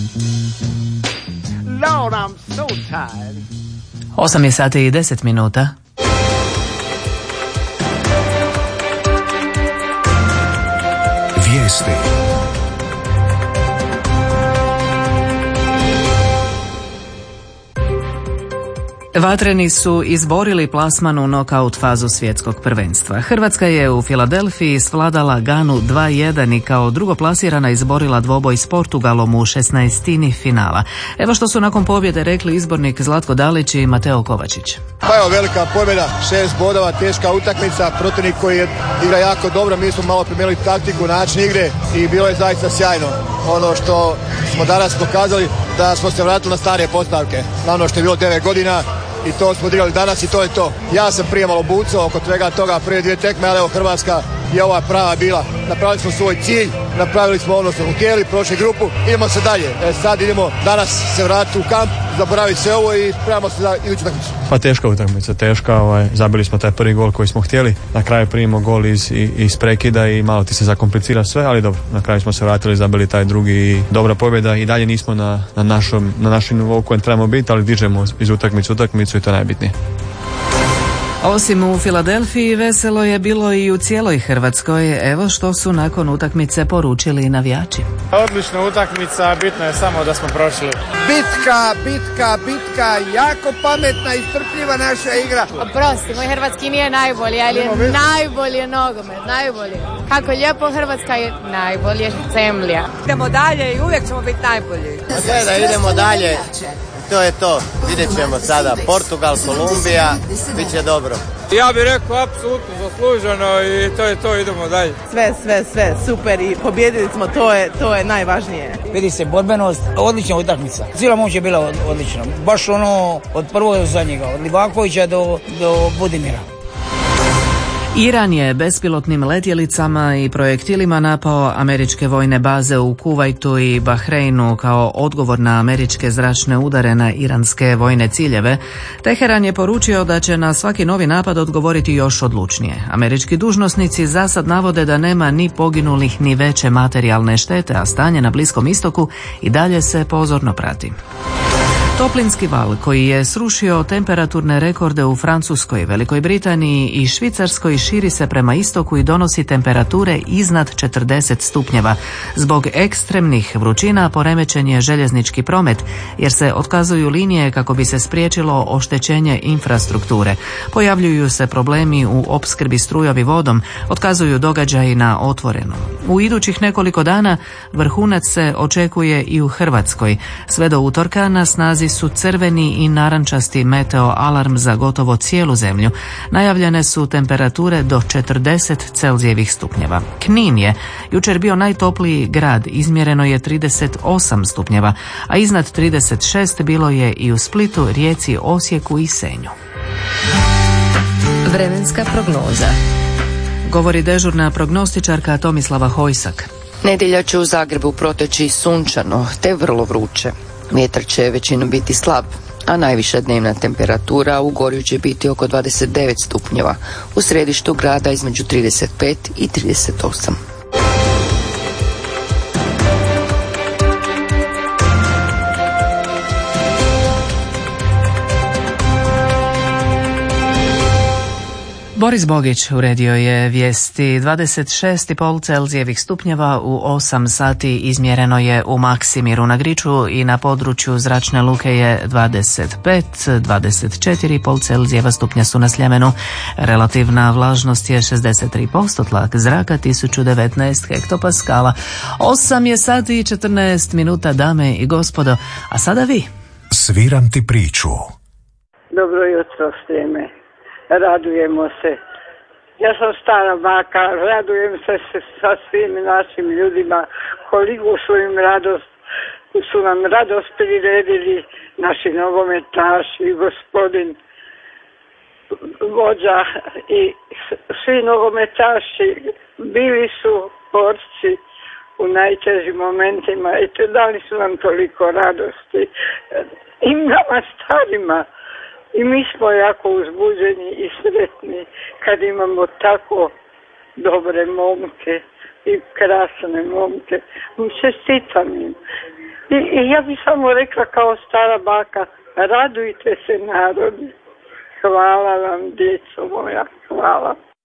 Lord, I'm so tired. 8 je sati i 10 minuta. Vijesti. Vatreni su izborili plasman u nokaut fazu svjetskog prvenstva. Hrvatska je u Filadelfiji svladala Ganu 2:1 i kao drugoplasirana izborila dvoboj s Portugalom u 16. finala. Evo što su nakon pobjede rekli izbornik Zlatko Dalić i Mateo Kovačić. Pa evo, velika pobjeda, 6 bodova, teška utakmica, protivnik koji igra jako dobro, mi smo malo promijenili taktiku, način igre i bilo je zaista sjajno. Ono što smo danas pokazali da smo se vratili na stare postavke, na ono što je bilo 9 godina i to smo odigrali danas i to je to. Ja sam prije malo bucao oko svega toga prije 2 tekme, ali evo Hrvatska je ova prava bila. Napravili smo svoj cilj, napravili smo ono što smo htjeli, prošli grupu, idemo se dalje. Sad idemo danas se vratiti u kamp, zaboraviti sve ovo i pravimo se za iduću utakmicu. Pa teška utakmica, zabili smo taj prvi gol koji smo htjeli, na kraju primimo gol iz prekida i malo ti se zakomplicira sve, ali dobro, na kraju smo se vratili, zabili taj drugi i dobra pobjeda i dalje nismo na našem nivou kojem trebamo biti, ali dižemo iz utakmicu i to je najbitnije. Osim u Filadelfiji, veselo je bilo i u cijeloj Hrvatskoj. Evo što su nakon utakmice poručili navijači. Odlična utakmica, bitno je samo da smo prošli. Bitka, jako pametna i strpljiva naša igra. Oprosti, moj hrvatski nije najbolji, ali najbolji je nogomet, najbolji. Kako lijepo Hrvatska je najbolje zemlja. Idemo dalje i uvijek ćemo biti najbolji. Da idemo dalje. To je to, vidjet ćemo sada Portugal, Kolumbija, bit će dobro. Ja bih rekao apsolutno zasluženo i to je to, idemo dalje. Sve, super i pobjedili smo, to je najvažnije. Vidi se borbenost, odlična utakmica. Cijela moć je bila odlična, baš ono od prvog do zadnjega, od Livakovića do Budimira. Iran je bespilotnim letjelicama i projektilima napao američke vojne baze u Kuvajtu i Bahreinu kao odgovor na američke zračne udare na iranske vojne ciljeve. Teheran je poručio da će na svaki novi napad odgovoriti još odlučnije. Američki dužnosnici zasad navode da nema ni poginulih ni veće materijalne štete, a stanje na Bliskom istoku i dalje se pozorno prati. Toplinski val koji je srušio temperaturne rekorde u Francuskoj, Velikoj Britaniji i Švicarskoj širi se prema istoku i donosi temperature iznad 40 stupnjeva. Zbog ekstremnih vrućina poremećen je željeznički promet jer se otkazuju linije kako bi se spriječilo oštećenje infrastrukture. Pojavljuju se problemi u opskrbi strujom i vodom, otkazuju događaji na otvorenom. U idućih nekoliko dana vrhunac se očekuje i u Hrvatskoj. Sve do utorka na snazi su crveni i narančasti meteo alarm za gotovo cijelu zemlju. Najavljene su temperature do 40 Celzijevih stupnjeva. Knin je jučer bio najtopliji grad, izmjereno je 38 stupnjeva, a iznad 36 bilo je i u Splitu, Rijeci, Osijeku i Senju. Vremenska prognoza. Govori dežurna prognostičarka Tomislava Hojsak. Nedjelja će u Zagrebu proteći sunčano te vrlo vruće. Vjetar će većinom biti slab, a najviša dnevna temperatura u Gorju će biti oko 29 stupnjeva, u središtu grada između 35 i 38. Boris Bogić uredio je vijesti. 26,5 Celzijevih stupnjeva u 8 sati izmjereno je u Maksimiru na Griču i na području zračne luke je 25, 24,5 Celzijeva stupnja su na Sljemenu. Relativna vlažnost je 63%, tlak zraka 1019 hektopaskala. 8 je sati i 14 minuta, dame i gospodo. A sada vi. Sviram ti priču. Dobro jutro svime. Radujemo se. Ja sam stara baka, radujem se sa svim našim ljudima, koliko su nam radost priredili naši nogometaši, gospodin vođa i svi nogometaši bili su borci u najtežim momentima i dali su nam toliko radosti i nama starima. I mi smo jako uzbuđeni i sretni kad imamo tako dobre momke i krasne momke. Čestitam im. I ja bih samo rekla kao stara baka, radujte se narodi. Hvala vam, djeco moja, hvala.